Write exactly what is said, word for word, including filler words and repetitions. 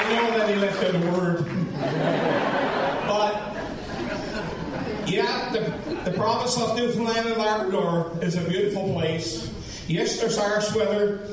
I know that he left out a word. But, yeah, the, the province of Newfoundland and Labrador is a beautiful place. Yes, there's harsh weather.